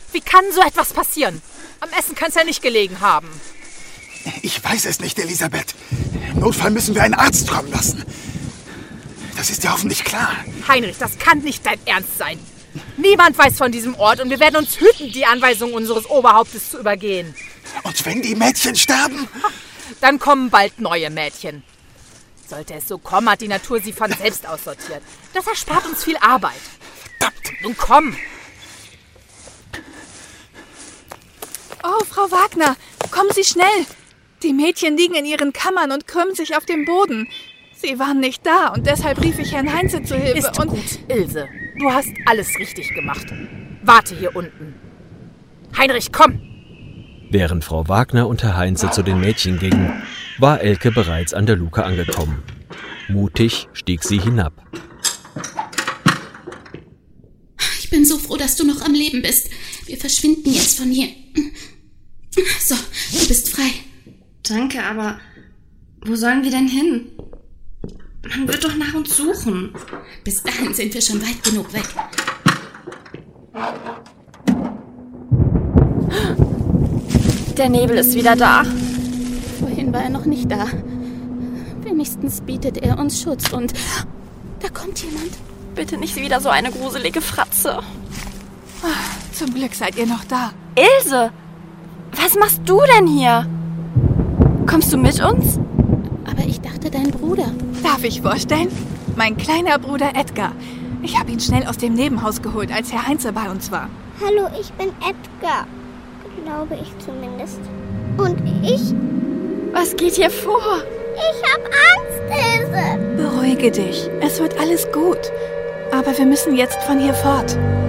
Wie kann so etwas passieren? Am Essen kann es ja nicht gelegen haben. Ich weiß es nicht, Elisabeth. Im Notfall müssen wir einen Arzt kommen lassen. Das ist dir hoffentlich klar. Heinrich, das kann nicht dein Ernst sein. Niemand weiß von diesem Ort und wir werden uns hüten, die Anweisungen unseres Oberhauptes zu übergehen. Und wenn die Mädchen sterben? Dann kommen bald neue Mädchen. Sollte es so kommen, hat die Natur sie von selbst aussortiert. Das erspart uns viel Arbeit. Verdammt! Nun komm! Oh, Frau Wagner, kommen Sie schnell! Die Mädchen liegen in ihren Kammern und krümmen sich auf dem Boden. Sie waren nicht da und deshalb rief ich Herrn Heinze zu Hilfe. Ist gut, Ilse. Du hast alles richtig gemacht. Warte hier unten. Heinrich, komm! Während Frau Wagner und Herr Heinze zu den Mädchen gingen, war Elke bereits an der Luke angekommen. Mutig stieg sie hinab. Ich bin so froh, dass du noch am Leben bist. Wir verschwinden jetzt von hier. So, du bist frei. Danke, aber wo sollen wir denn hin? Man wird doch nach uns suchen. Bis dahin sind wir schon weit genug weg. Der Nebel ist wieder da. Vorhin war er noch nicht da. Wenigstens bietet er uns Schutz und... Da kommt jemand. Bitte nicht wieder so eine gruselige Fratze. Zum Glück seid ihr noch da. Ilse, was machst du denn hier? Kommst du mit uns? Aber ich dachte, dein Bruder. Darf ich vorstellen? Mein kleiner Bruder Edgar. Ich habe ihn schnell aus dem Nebenhaus geholt, als Herr Heinze bei uns war. Hallo, ich bin Edgar. Glaube ich zumindest. Und ich? Was geht hier vor? Ich hab Angst, Ilse. Beruhige dich. Es wird alles gut. Aber wir müssen jetzt von hier fort.